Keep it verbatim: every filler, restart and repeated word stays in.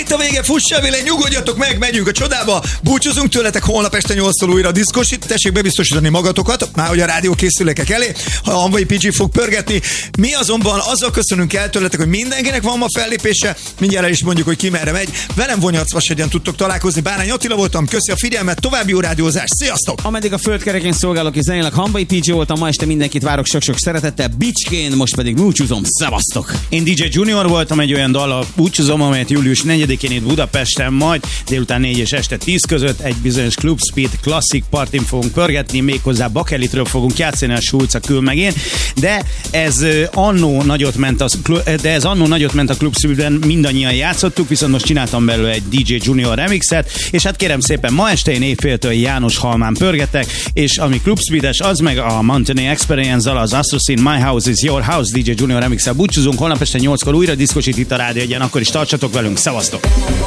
Itt a vége, fussa vele, nyugodjatok meg, megyünk a csodába, búcsúzunk tőletek, holnap este nyolctól újra a diszkos, tessék bebiztosítani magatokat, már hogy a rádió készülékek elé, ha a Hanvai pé gé fog pörgetni. Mi azonban azzal köszönünk el tőletek, hogy mindenkinek van ma fellépése, mindjárt el is mondjuk, hogy ki merre megy. Velem Vonyarcvasegyen tudtok találkozni, Bárány Attila voltam, köszi a figyelmet, további jó rádiózást, sziasztok! Ameddig a földkerekén szolgálok és zenélek, Hanvai pé gé voltam, ma este mindenkit várok sok-sok szeretettel, Bicskén, most pedig búcsúzom, szevasztok! Én dé dzsé Junior voltam, egy olyan dallal búcsúzom, amelyet július negyedikén itt Budapesten, majd délután négy és este tíz között egy bizonyos Club Speed Classic partin fogunk pörgetni, méghozzá Bakelitről fogunk játszani, a Schulza kül meg én, de ez annó nagyot ment, az, de ez annó nagyot ment a Club Speedben, mindannyian játszottuk, viszont most csináltam belőle egy dé dzsé Junior remixet, és hát kérem szépen, ma este én évféltől János Halmán pörgetek, és ami Club Speedes, az meg a Mountain Experience-zal, az Astrocin My House is Your House dé dzsé Junior remixel búcsúzunk, holnap este nyolckor újra diszkosít itt a rádió egyen, akkor is tartsatok velünk, szevasztok!